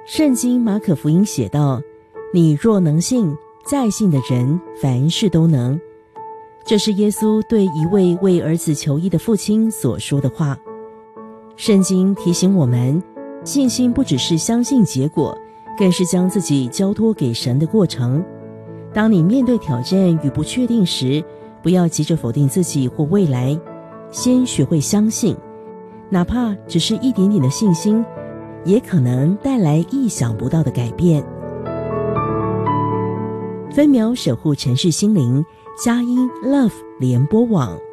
圣经马可福音写道，你若能信，在信的人凡事都能。这是耶稣对一位为儿子求医的父亲所说的话。圣经提醒我们，信心不只是相信结果，更是将自己交托给神的过程。当你面对挑战与不确定时，不要急着否定自己或未来，先学会相信，哪怕只是一点点的信心，也可能带来意想不到的改变。分秒守护城市心灵，佳音 Love 联播网。